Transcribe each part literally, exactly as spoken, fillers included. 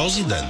този ден.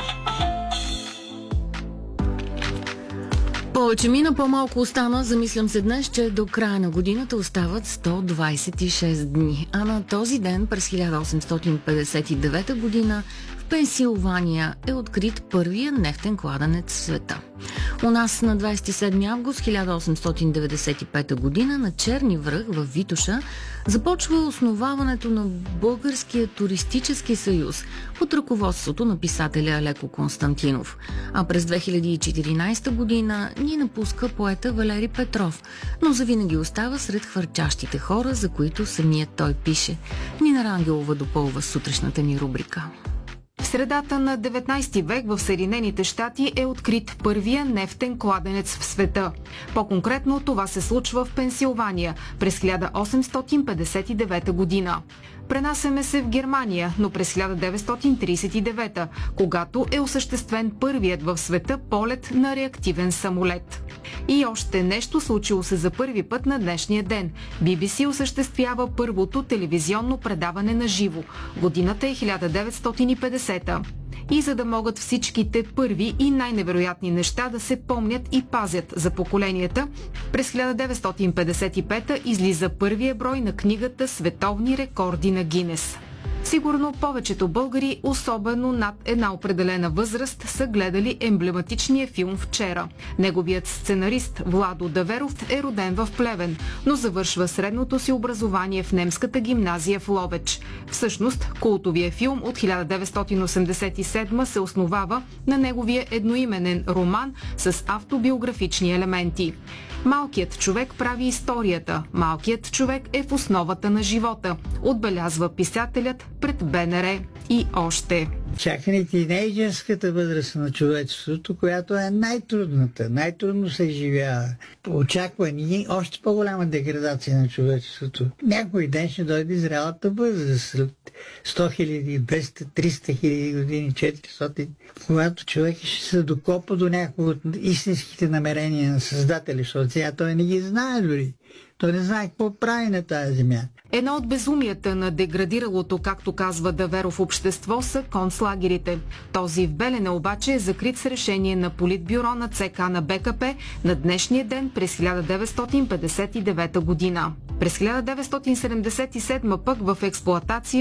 Повече мина, по-малко остана. Замислям се днес, че до края на годината остават сто двадесет и шест дни. А на този ден, през хиляда осемстотин петдесет и девета година, в Пенсилвания е открит първия нефтен кладенец в света. У нас на двадесет и седми август хиляда осемстотин деветдесет и пета година на Черни връх в Витоша започва основаването на Българския туристически съюз под ръководството на писателя Алеко Константинов. А през две хиляди и четиринадесета година ни напуска поета Валери Петров, но завинаги остава сред хвърчащите хора, за които самият той пише. Нина Рангелова допълва сутрешната ни рубрика. В средата на деветнадесети век в Съединените щати е открит първия нефтен кладенец в света. По-конкретно това се случва в Пенсилвания през хиляда осемстотин петдесет и девета година. Пренасяме се в Германия, но през хиляда деветстотин тридесет и девета, когато е осъществен първият в света полет на реактивен самолет. И още нещо случило се за първи път на днешния ден. Би Би Си осъществява първото телевизионно предаване на живо. Годината е хиляда деветстотин и петдесета. И за да могат всичките първи и най-невероятни неща да се помнят и пазят за поколенията, през хиляда деветстотин петдесет и пета излиза първия брой на книгата «Световни рекорди на Гинес». Сигурно повечето българи, особено над една определена възраст, са гледали емблематичния филм «Вчера». Неговият сценарист Владо Даверов е роден в Плевен, но завършва средното си образование в немската гимназия в Ловеч. Всъщност, култовия филм от хиляда деветстотин осемдесет и седма се основава на неговия едноименен роман с автобиографични елементи. Малкият човек прави историята, малкият човек е в основата на живота, отбелязва писателят пред Б Н Р. И още. Чакане тинейджърската възраст на човечеството, която е най-трудната, най-трудно се изживява. Очаква ни още по-голяма деградация на човечеството. Някой ден ще дойде зрелата възраст, сто хиляди, двеста, триста хиляди години, четиристотин, когато човек ще се докопа до някои от истинските намерения на Създателя, защото сега той не ги знае дори. Той не знае какво прави на тази земя. Едно от безумията на деградиралото, както казва Даверов, общество са концлагерите. Този в Белене обаче е закрит с решение на Политбюро на Це Ка на Бе Ка Пе на днешния ден през хиляда деветстотин петдесет и девета година. През хиляда деветстотин седемдесет и седма пък в експлоатация